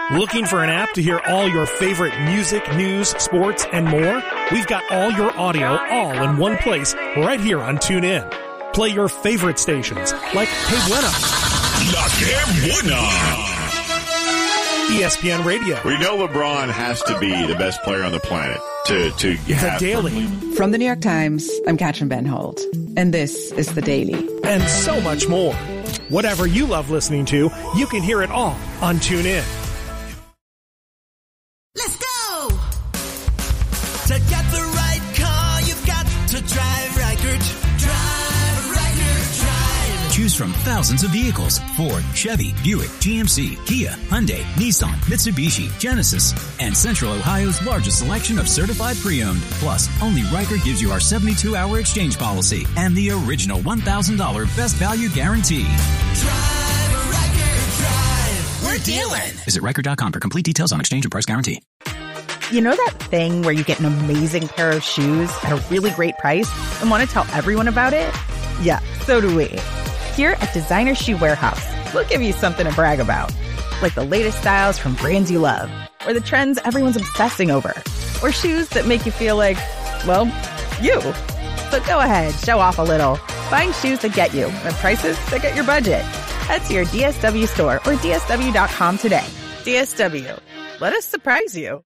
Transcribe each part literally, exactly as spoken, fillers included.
Looking for an app to hear all your favorite music, news, sports, and more? We've got all your audio all in one place right here on TuneIn. Play your favorite stations like Que Buena, La Que Buena, E S P N Radio. We know LeBron has to be the best player on the planet to, to have. The Daily. From the New York Times, I'm Katrin Benholt, and this is The Daily. And so much more. Whatever you love listening to, you can hear it all on TuneIn. Let's go! To get the right car, you've got to drive Reichert. Drive Reichert, drive. Choose from thousands of vehicles: Ford, Chevy, Buick, G M C, Kia, Hyundai, Nissan, Mitsubishi, Genesis, and Central Ohio's largest selection of certified pre-owned. Plus, only Reichert gives you our seventy-two hour exchange policy and the original one thousand dollars best value guarantee. Drive Reichert, drive. We're dealing. Visit Reichert dot com for complete details on exchange and price guarantee. You know that thing where you get an amazing pair of shoes at a really great price and want to tell everyone about it? Yeah, so do we. Here at Designer Shoe Warehouse, we'll give you something to brag about, like the latest styles from brands you love, or the trends everyone's obsessing over, or shoes that make you feel like, well, you. So go ahead, show off a little. Find shoes that get you at prices that get your budget. Head to your D S W store or D S W dot com today. D S W. Let us surprise you.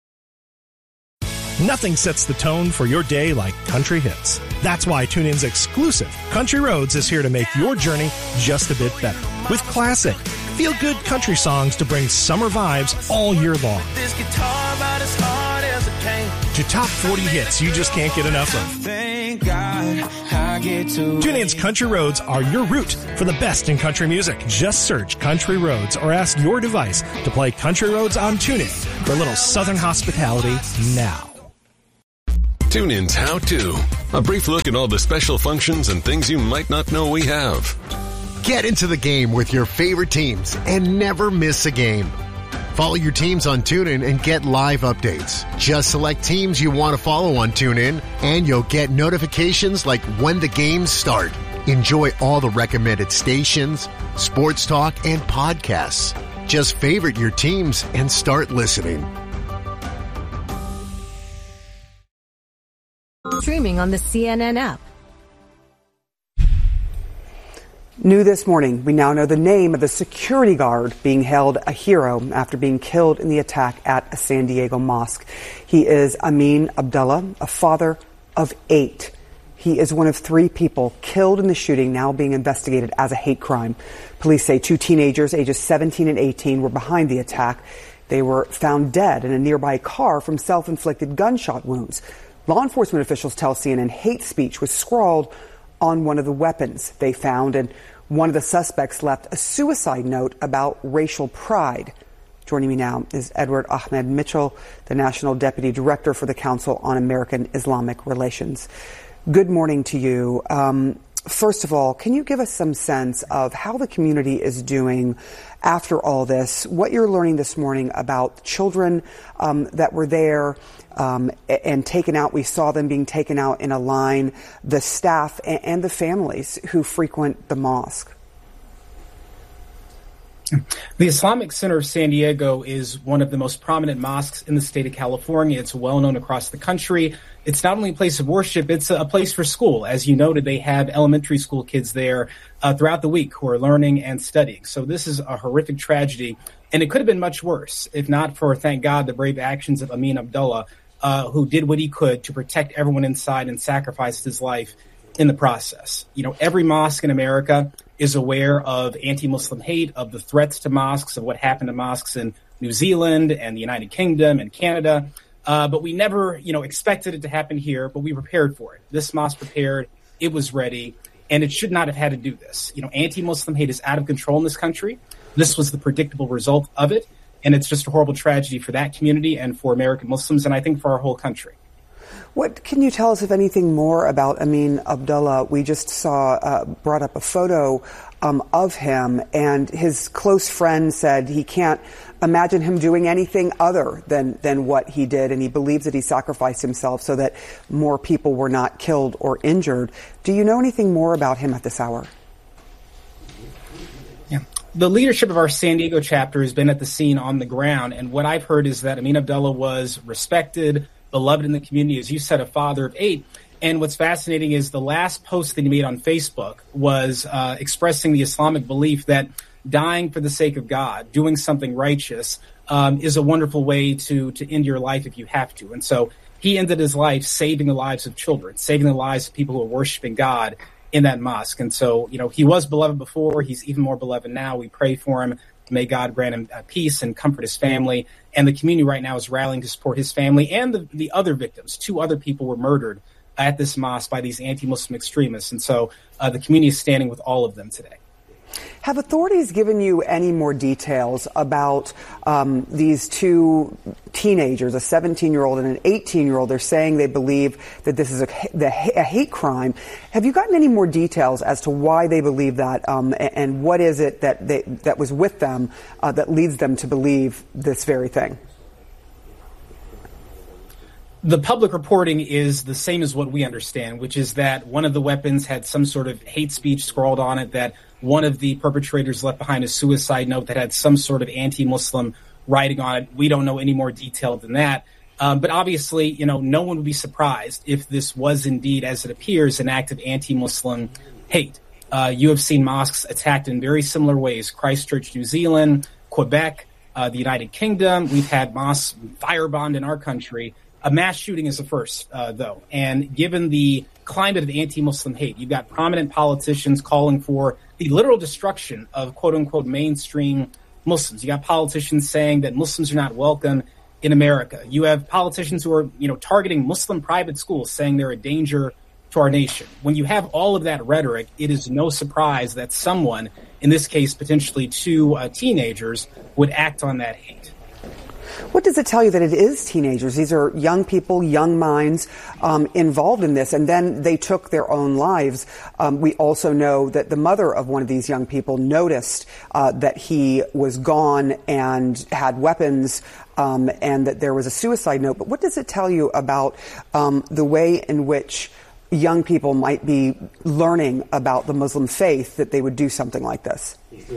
Nothing sets the tone for your day like country hits. That's why TuneIn's exclusive Country Roads is here to make your journey just a bit better. With classic, feel-good country songs to bring summer vibes all year long. This guitar about as hard as it came. To top forty hits you just can't get enough of. Thank God I get to TuneIn's Country Roads are your route for the best in country music. Just search Country Roads or ask your device to play Country Roads on TuneIn for a little Southern hospitality now. TuneIn's How To. A brief look at all the special functions and things you might not know we have. Get into the game with your favorite teams and never miss a game. Follow your teams on TuneIn and get live updates. Just select teams you want to follow on TuneIn and you'll get notifications like when the games start. Enjoy all the recommended stations, sports talk, and podcasts. Just favorite your teams and start listening. Streaming on the C N N app. New this morning, we now know the name of the security guard being held a hero after being killed in the attack at a San Diego mosque. He is Amin Abdullah, a father of eight. He is one of three people killed in the shooting, now being investigated as a hate crime. Police say two teenagers, ages seventeen and eighteen, were behind the attack. They were found dead in a nearby car from self-inflicted gunshot wounds. Law enforcement officials tell C N N hate speech was scrawled on one of the weapons they found, and one of the suspects left a suicide note about racial pride. Joining me now is Edward Ahmed Mitchell, the National Deputy Director for the Council on American Islamic Relations. Good morning to you. Um, first of all, can you give us some sense of how the community is doing after all this, what you're learning this morning about children um, that were there um, and taken out? We saw them being taken out in a line, the staff and, and the families who frequent the mosque. The Islamic Center of San Diego is one of the most prominent mosques in the state of California. It's well known across the country. It's not only a place of worship, it's a place for school. As you noted, they have elementary school kids there uh, throughout the week who are learning and studying. So this is a horrific tragedy, and it could have been much worse if not for, thank God, the brave actions of Amin Abdullah, uh, who did what he could to protect everyone inside and sacrificed his life in the process. You know, every mosque in America is aware of anti-Muslim hate, of the threats to mosques, of what happened to mosques in New Zealand and the United Kingdom and Canada. Uh, but we never, you know, expected it to happen here, but we prepared for it. This mosque prepared, it was ready, and it should not have had to do this. You know, anti-Muslim hate is out of control in this country. This was the predictable result of it, and it's just a horrible tragedy for that community and for American Muslims, and I think for our whole country. What can you tell us, if anything, more about Amin Abdullah? We just saw, uh, brought up a photo um, of him, and his close friend said he can't imagine him doing anything other than, than what he did, and he believes that he sacrificed himself so that more people were not killed or injured. Do you know anything more about him at this hour? Yeah. The leadership of our San Diego chapter has been at the scene on the ground, and what I've heard is that Amin Abdullah was respected, beloved in the community, as you said, a father of eight. And what's fascinating is the last post that he made on Facebook was uh, expressing the Islamic belief that dying for the sake of God, doing something righteous, um, is a wonderful way to to end your life if you have to. And so he ended his life saving the lives of children, saving the lives of people who are worshiping God in that mosque. And so, you know, he was beloved before. He's even more beloved now. We pray for him. May God grant him uh, peace and comfort his family. And the community right now is rallying to support his family and the, the other victims. Two other people were murdered at this mosque by these anti-Muslim extremists. And so uh, the community is standing with all of them today. Have authorities given you any more details about um, these two teenagers, a seventeen-year-old and an eighteen-year-old? They're saying they believe that this is a, a hate crime. Have you gotten any more details as to why they believe that, um, and, and what is it that they, that was with them uh, that leads them to believe this very thing? The public reporting is the same as what we understand, which is that one of the weapons had some sort of hate speech scrawled on it, that one of the perpetrators left behind a suicide note that had some sort of anti-Muslim writing on it. We don't know any more detail than that. Um, but obviously, you know, no one would be surprised if this was indeed, as it appears, an act of anti-Muslim hate. Uh, you have seen mosques attacked in very similar ways. Christchurch, New Zealand, Quebec, uh, the United Kingdom. We've had mosques firebombed in our country. A mass shooting is the first, uh, though. And given the climate of anti-Muslim hate, you've got prominent politicians calling for the literal destruction of quote-unquote mainstream Muslims. You got politicians saying that Muslims are not welcome in America. You have politicians who are, you know, targeting Muslim private schools, saying they're a danger to our nation. When you have all of that rhetoric, it is no surprise that someone, in this case potentially two uh, teenagers, would act on that hate. What does it tell you that it is teenagers? These are young people, young minds um, involved in this, and then they took their own lives. Um, we also know that the mother of one of these young people noticed uh, that he was gone and had weapons, um, and that there was a suicide note. But what does it tell you about um, the way in which young people might be learning about the Muslim faith, that they would do something like this?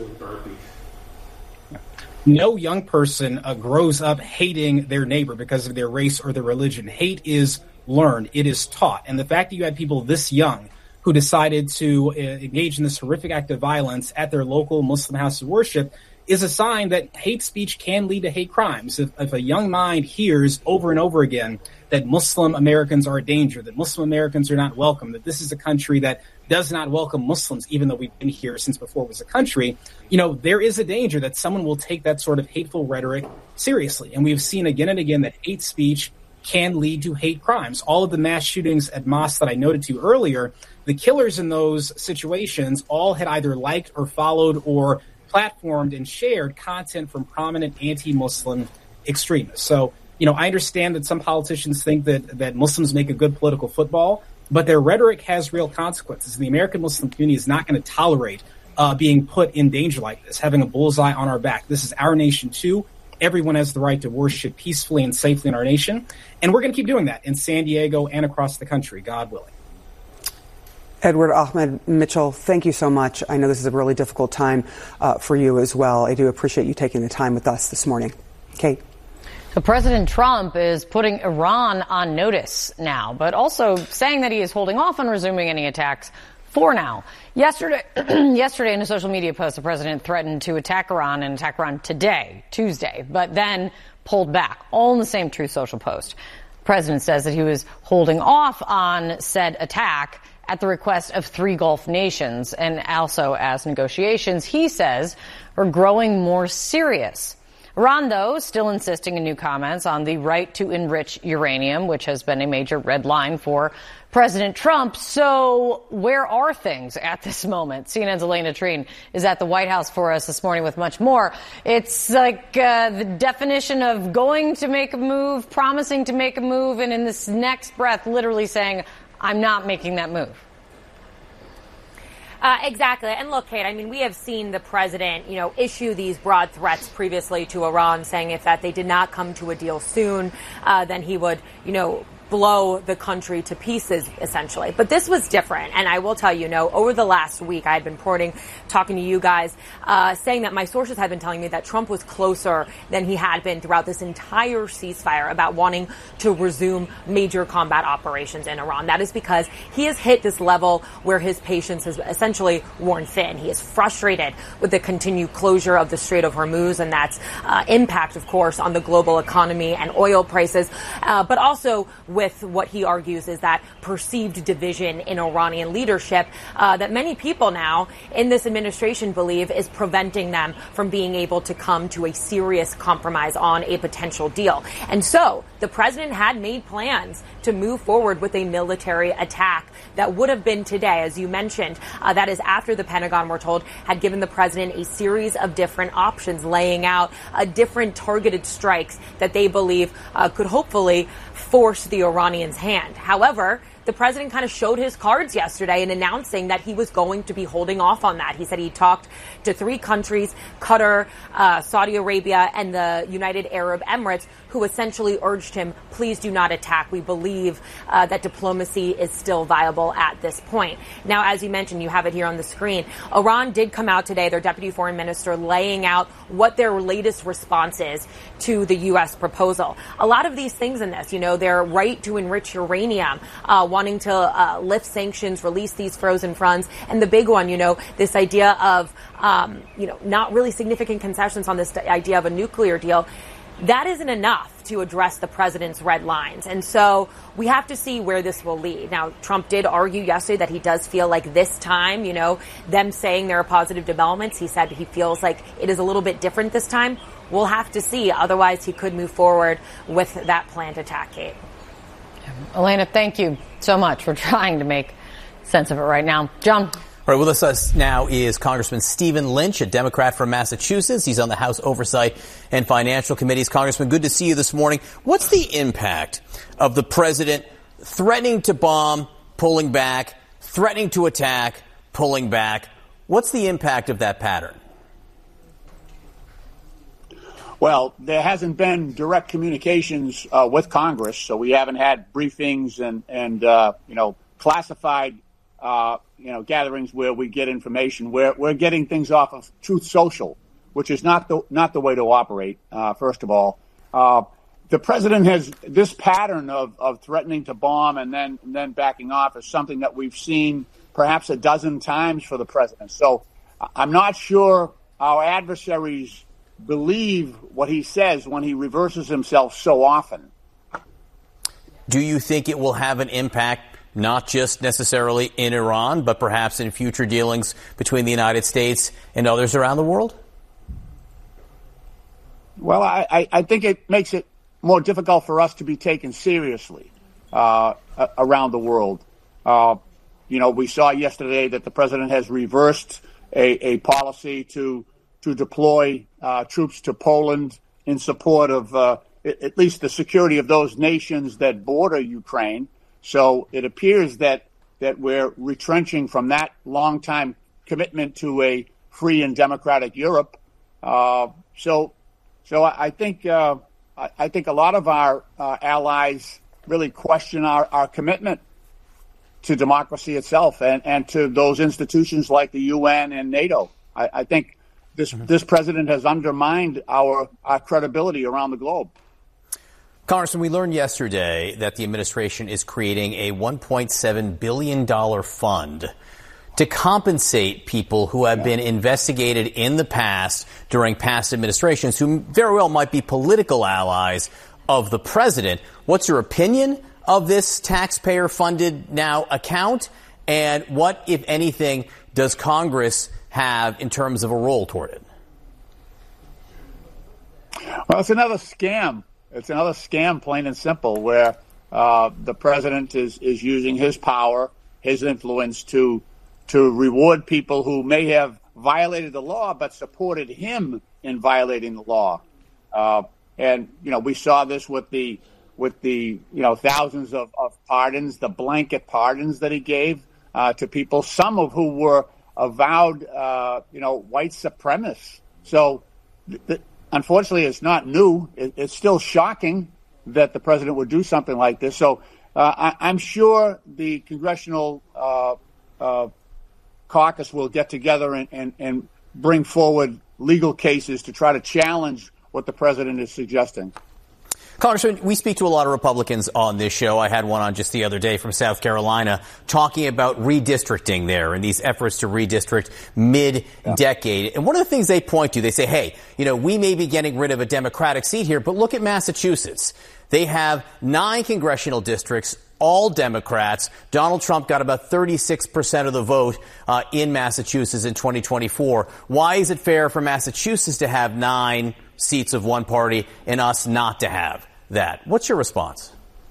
No young person uh, grows up hating their neighbor because of their race or their religion. Hate is learned. It is taught. And the fact that you had people this young who decided to uh, engage in this horrific act of violence at their local Muslim house of worship is a sign that hate speech can lead to hate crimes. If, if a young mind hears over and over again that Muslim Americans are a danger, that Muslim Americans are not welcome, that this is a country that does not welcome Muslims, even though we've been here since before it was a country, you know, there is a danger that someone will take that sort of hateful rhetoric seriously. And we've seen again and again that hate speech can lead to hate crimes. All of the mass shootings at mosques that I noted to you earlier, the killers in those situations all had either liked or followed or platformed and shared content from prominent anti-Muslim extremists. So, you know, I understand that some politicians think that, that Muslims make a good political football, but their rhetoric has real consequences. The American Muslim community is not going to tolerate uh, being put in danger like this, having a bullseye on our back. This is our nation, too. Everyone has the right to worship peacefully and safely in our nation. And we're going to keep doing that in San Diego and across the country, God willing. Edward Ahmed Mitchell, thank you so much. I know this is a really difficult time uh, for you as well. I do appreciate you taking the time with us this morning. Kate. So President Trump is putting Iran on notice now, but also saying that he is holding off on resuming any attacks for now. Yesterday, yesterday in a social media post, the president threatened to attack Iran and attack Iran today, Tuesday, but then pulled back, all in the same Truth Social post. The president says that he was holding off on said attack at the request of three Gulf nations, and also as negotiations, he says, are growing more serious. Iran, though, still insisting in new comments on the right to enrich uranium, which has been a major red line for President Trump. So where are things at this moment? C N N's Elena Treen is at the White House for us this morning with much more. It's like uh, the definition of going to make a move, promising to make a move, and in this next breath literally saying, I'm not making that move. Uh, exactly. And look, Kate, I mean, we have seen the president, you know, issue these broad threats previously to Iran, saying if that they did not come to a deal soon, uh, then he would, you know, blow the country to pieces, essentially. But this was different. And I will tell you, you know, over the last week, I had been reporting, talking to you guys, uh, saying that my sources had been telling me that Trump was closer than he had been throughout this entire ceasefire about wanting to resume major combat operations in Iran. That is because he has hit this level where his patience has essentially worn thin. He is frustrated with the continued closure of the Strait of Hormuz and that's uh, impact, of course, on the global economy and oil prices, uh, but also with with what he argues is that perceived division in Iranian leadership uh, that many people now in this administration believe is preventing them from being able to come to a serious compromise on a potential deal. And so the president had made plans to move forward with a military attack that would have been today, as you mentioned. Uh, that is after the Pentagon, we're told, had given the president a series of different options, laying out uh, different targeted strikes that they believe uh, could hopefully force the Iranians' hand. However, the president kind of showed his cards yesterday in announcing that he was going to be holding off on that. He said he talked to three countries, Qatar, uh, Saudi Arabia, and the United Arab Emirates, who essentially urged him, please do not attack. We believe uh, that diplomacy is still viable at this point. Now, as you mentioned, you have it here on the screen. Iran did come out today, their deputy foreign minister, laying out what their latest response is to the U S proposal. A lot of these things in this, you know, their right to enrich uranium, uh, wanting to uh, lift sanctions, release these frozen funds, and the big one, you know, this idea of, um, you know, not really significant concessions on this idea of a nuclear deal. That isn't enough to address the president's red lines. And so we have to see where this will lead. Now, Trump did argue yesterday that he does feel like this time, you know, them saying there are positive developments. He said he feels like it is a little bit different this time. We'll have to see. Otherwise, he could move forward with that planned attack, Kate. Elena, thank you so much for trying to make sense of it right now. John. All right, with us now is Congressman Stephen Lynch, a Democrat from Massachusetts. He's on the House Oversight and Financial Committees. Congressman, good to see you this morning. What's the impact of the president threatening to bomb, pulling back, threatening to attack, pulling back? What's the impact of that pattern? Well, there hasn't been direct communications uh, with Congress, so we haven't had briefings and, and uh, you know, classified Uh, you know, gatherings where we get information. We're, we're getting things off of Truth Social, which is not the not the way to operate, uh, first of all. Uh, the president has this pattern of, of threatening to bomb and then and then backing off is something that we've seen perhaps a dozen times for the president. So I'm not sure our adversaries believe what he says when he reverses himself so often. Do you think it will have an impact not just necessarily in Iran, but perhaps in future dealings between the United States and others around the world? Well, I, I think it makes it more difficult for us to be taken seriously uh, around the world. Uh, you know, we saw yesterday that the president has reversed a, a policy to to deploy uh, troops to Poland in support of uh, at least the security of those nations that border Ukraine. So it appears that that we're retrenching from that long-time commitment to a free and democratic Europe. Uh, so, so I think uh, I think a lot of our uh, allies really question our, our commitment to democracy itself and, and to those institutions like the U N and NATO. I, I think this mm-hmm. this president has undermined our our credibility around the globe. Congressman, we learned yesterday that the administration is creating a one point seven billion dollars fund to compensate people who have been investigated in the past during past administrations who very well might be political allies of the president. What's your opinion of this taxpayer-funded now account? And what, if anything, does Congress have in terms of a role toward it? Well, it's another scam. It's another scam, plain and simple, where uh, the president is, is using his power, his influence to to reward people who may have violated the law but supported him in violating the law. Uh, and you know, we saw this with the with the you know thousands of, of pardons, the blanket pardons that he gave uh, to people, some of who were avowed uh, you know white supremacists. So. Th- th- Unfortunately, it's not new. It's still shocking that the president would do something like this. So uh, I, I'm sure the congressional uh, uh, caucus will get together and, and, and bring forward legal cases to try to challenge what the president is suggesting. Congressman, we speak to a lot of Republicans on this show. I had one on just the other day from South Carolina talking about redistricting there and these efforts to redistrict mid-decade. Yeah. And one of the things they point to, they say, hey, you know, we may be getting rid of a Democratic seat here, but look at Massachusetts. They have nine congressional districts, all Democrats. Donald Trump got about thirty-six percent of the vote uh, in Massachusetts in twenty twenty-four. Why is it fair for Massachusetts to have nine seats of one party and us not to have that? What's your response?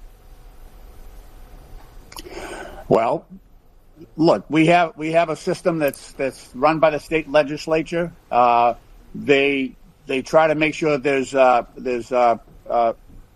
Well, look, we have we have a system that's that's run by the state legislature. Uh, they they try to make sure that there's uh, there's uh, uh,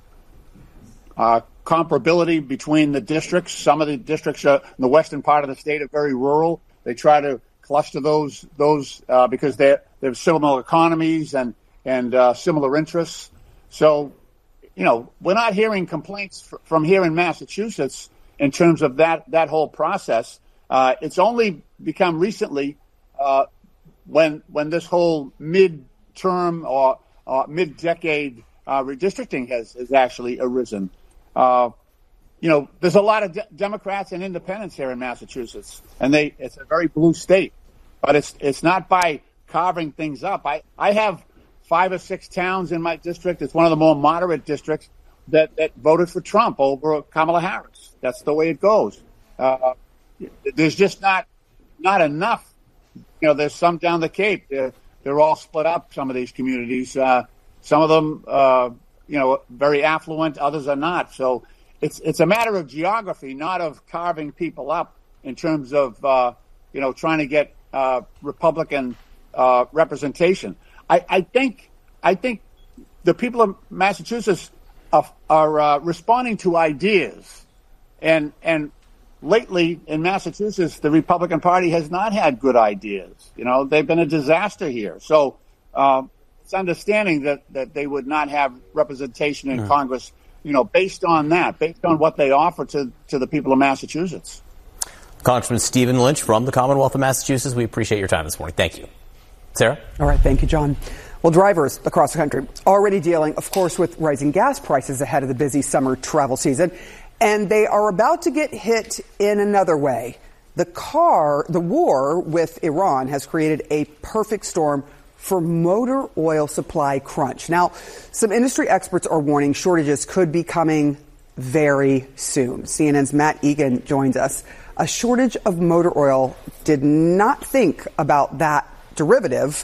uh, comparability between the districts. Some of the districts uh, in the western part of the state are very rural. They try to cluster those those uh, because they they have similar economies and and uh, similar interests. So, you know, we're not hearing complaints fr- from here in Massachusetts in terms of that that whole process. Uh, it's only become recently uh, when when this whole mid-term or uh, mid-decade uh, redistricting has, has actually arisen. Uh, you know, there's a lot of de- Democrats and independents here in Massachusetts, and they it's a very blue state. But it's it's not by carving things up. I, I have five or six towns in my district. It's one of the more moderate districts that, that voted for Trump over Kamala Harris. That's the way it goes. Uh, there's just not not enough. You know, there's some down the Cape. They're, they're all split up, some of these communities. Uh, some of them, uh, you know, very affluent. Others are not. So it's it's a matter of geography, not of carving people up in terms of, uh, you know, trying to get uh, Republican uh, representation. I, I think I think the people of Massachusetts are, are uh, responding to ideas, and and lately in Massachusetts, the Republican Party has not had good ideas. You know, they've been a disaster here. So um, it's understanding that, that they would not have representation in no. Congress, you know, based on that, based on what they offer to, to the people of Massachusetts. Congressman Stephen Lynch from the Commonwealth of Massachusetts, we appreciate your time this morning. Thank you. Sarah? All right. Thank you, John. Well, drivers across the country already dealing, of course, with rising gas prices ahead of the busy summer travel season. And they are about to get hit in another way. The car, the war with Iran has created a perfect storm for motor oil supply crunch. Now, some industry experts are warning shortages could be coming very soon. C N N's Matt Egan joins us. A shortage of motor oil, did not think about that derivative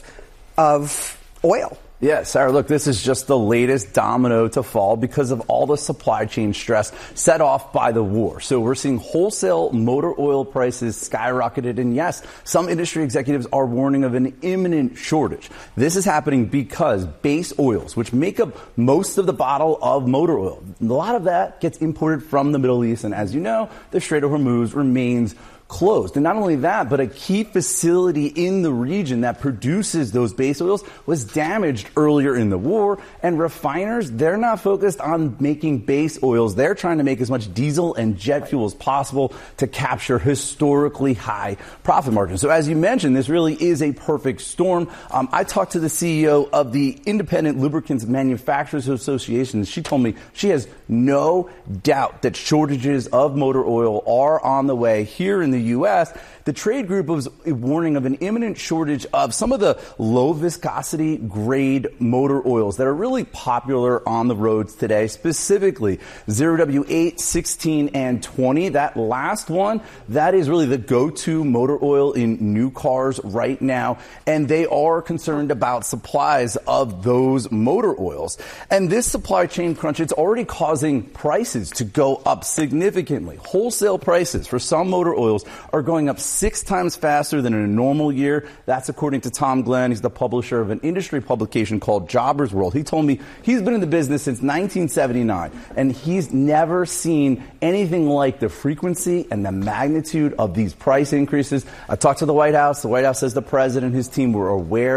of oil. Yeah, Sarah, look, this is just the latest domino to fall because of all the supply chain stress set off by the war. So we're seeing wholesale motor oil prices skyrocketed. And yes, some industry executives are warning of an imminent shortage. This is happening because base oils, which make up most of the bottle of motor oil, a lot of that gets imported from the Middle East. And as you know, the Strait of Hormuz remains closed. And not only that, but a key facility in the region that produces those base oils was damaged earlier in the war. And refiners, they're not focused on making base oils. They're trying to make as much diesel and jet fuel as possible to capture historically high profit margins. So as you mentioned, this really is a perfect storm. Um, I talked to the C E O of the Independent Lubricants Manufacturers Association. She told me she has no doubt that shortages of motor oil are on the way here in the U S. The trade group was warning of an imminent shortage of some of the low viscosity grade motor oils that are really popular on the roads today, specifically zero W eight, sixteen, and twenty. That last one, that is really the go-to motor oil in new cars right now. And they are concerned about supplies of those motor oils. And this supply chain crunch, it's already causing prices to go up significantly. Wholesale prices for some motor oils are going up six times faster than in a normal year. That's according to Tom Glenn. He's the publisher of an industry publication called Jobbers World. He told me he's been in the business since nineteen seventy-nine, and he's never seen anything like the frequency and the magnitude of these price increases. I talked to the White House. The White House says the president and his team were aware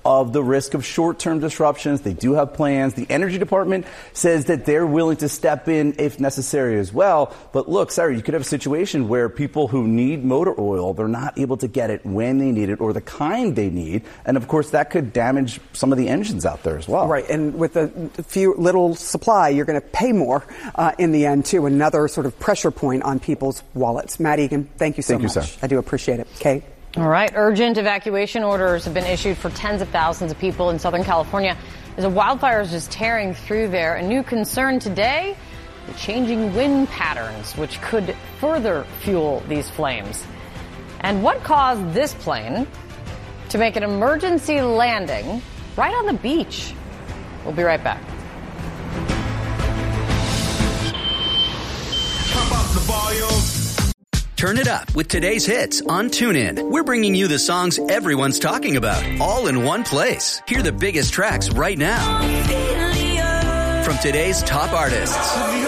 of the risk of short-term disruptions. They do have plans. The Energy Department says that they're willing to step in if necessary as well. But look, Sarah, you could have a situation where people who need motor oil, they're not able to get it when they need it or the kind they need. And of course, that could damage some of the engines out there as well. Right. And with a few little supply, you're going to pay more uh, in the end, too. Another sort of pressure point on people's wallets. Matt Egan, thank you so thank much. You, sir. I do appreciate it. Kay? All right. Urgent evacuation orders have been issued for tens of thousands of people in Southern California as a wildfire is just tearing through there. A new concern today, the changing wind patterns, which could further fuel these flames. And what caused this plane to make an emergency landing right on the beach? We'll be right back. Pump up the volume. Turn it up with today's hits on TuneIn. We're bringing you the songs everyone's talking about, all in one place. Hear the biggest tracks right now. From today's top artists.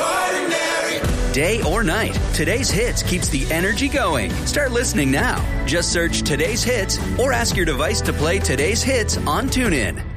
Day or night, today's hits keeps the energy going. Start listening now. Just search today's hits or ask your device to play today's hits on TuneIn.